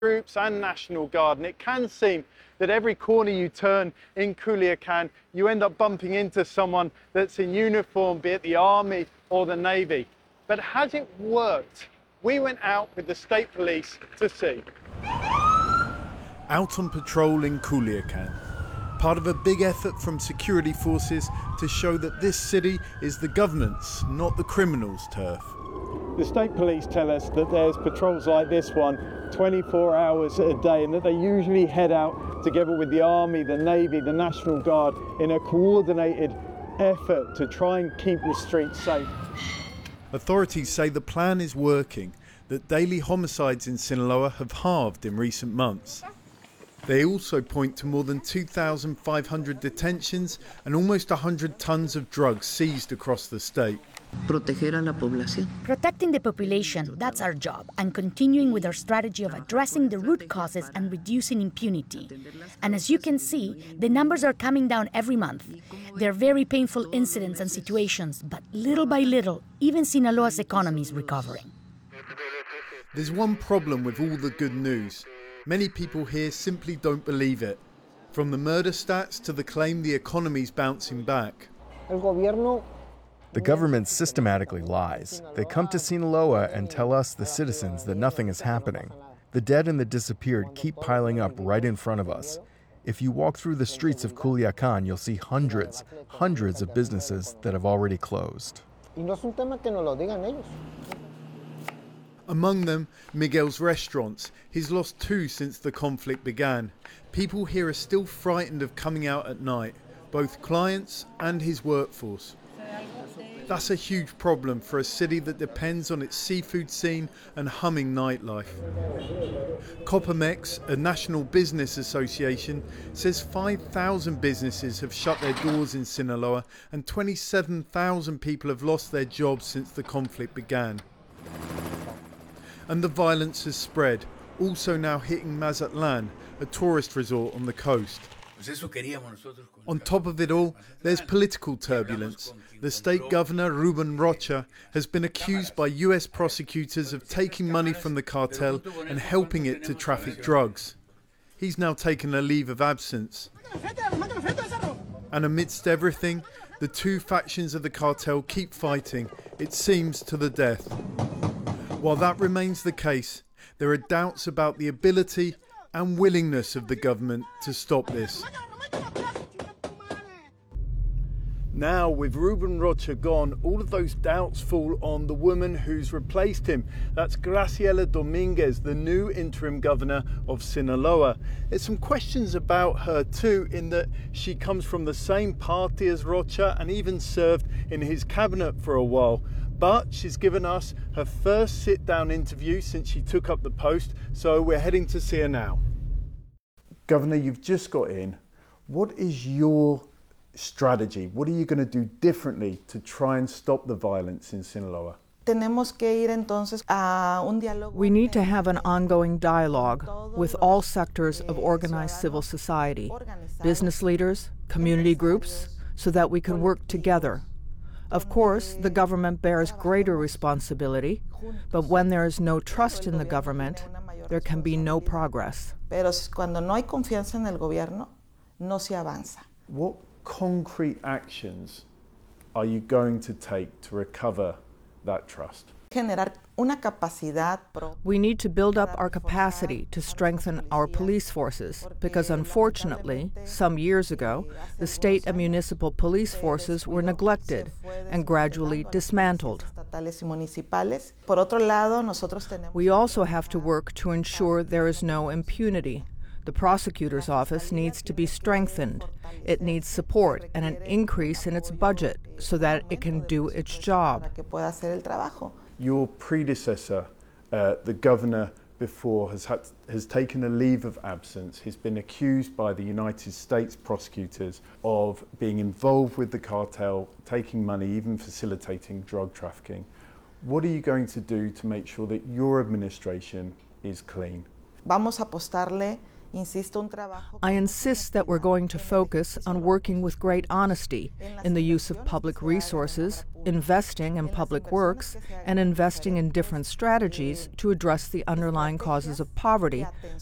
Troops and National Guard, and it can seem that every corner you turn in Culiacan, you end up bumping into someone that's in uniform, be it the Army or the Navy. But has it worked? We went out with the state police to see. Out on patrol in Culiacan, part of a big effort from security forces to show that this city is the government's, not the criminals' turf. The state police tell us that there's patrols like this one 24 hours a day, and that they usually head out together with the Army, the Navy, the National Guard in a coordinated effort to try and keep the streets safe. Authorities say the plan is working, that daily homicides in Sinaloa have halved in recent months. They also point to more than 2,500 detentions and almost 100 tons of drugs seized across the state. Proteger a la población. Protecting the population, that's our job, and continuing with our strategy of addressing the root causes and reducing impunity. And as you can see, the numbers are coming down every month. They're very painful incidents and situations, but little by little, even Sinaloa's economy is recovering. There's one problem with all the good news. Many people here simply don't believe it. From the murder stats to the claim the economy's bouncing back. The government systematically lies. They come to Sinaloa and tell us, the citizens, that nothing is happening. The dead and the disappeared keep piling up right in front of us. If you walk through the streets of Culiacan, you'll see hundreds of businesses that have already closed. Among them, Miguel's restaurants. He's lost 2 since the conflict began. People here are still frightened of coming out at night, both clients and his workforce. That's a huge problem for a city that depends on its seafood scene and humming nightlife. Copamex, a national business association, says 5,000 businesses have shut their doors in Sinaloa and 27,000 people have lost their jobs since the conflict began. And the violence has spread, also now hitting Mazatlan, a tourist resort on the coast. On top of it all, there's political turbulence. The state governor, Ruben Rocha, has been accused by US prosecutors of taking money from the cartel and helping it to traffic drugs. He's now taken a leave of absence. And amidst everything, the 2 factions of the cartel keep fighting, it seems to the death. While that remains the case, there are doubts about the ability and willingness of the government to stop this. Now, with Ruben Rocha gone, all of those doubts fall on the woman who's replaced him. That's Graciela Dominguez, the new interim governor of Sinaloa. There's some questions about her too, in that she comes from the same party as Rocha and even served in his cabinet for a while. But she's given us her first sit-down interview since she took up the post, so we're heading to see her now. Governor, you've just got in. What is your strategy? What are you going to do differently to try and stop the violence in Sinaloa? We need to have an ongoing dialogue with all sectors of organized civil society, business leaders, community groups, so that we can work together. Of course, the government bears greater responsibility, but when there is no trust in the government, there can be no progress. What concrete actions are you going to take to recover that trust? We need to build up our capacity to strengthen our police forces because, unfortunately, some years ago, the state and municipal police forces were neglected and gradually dismantled. We also have to work to ensure there is no impunity. The prosecutor's office needs to be strengthened. It needs support and an increase in its budget so that it can do its job. Your predecessor, the governor before, has taken a leave of absence. He's been accused by the United States prosecutors of being involved with the cartel, taking money, even facilitating drug trafficking. What are you going to do to make sure that your administration is clean? I insist that we're going to focus on working with great honesty in the use of public resources investing in public works and investing in different strategies to address the underlying causes of poverty,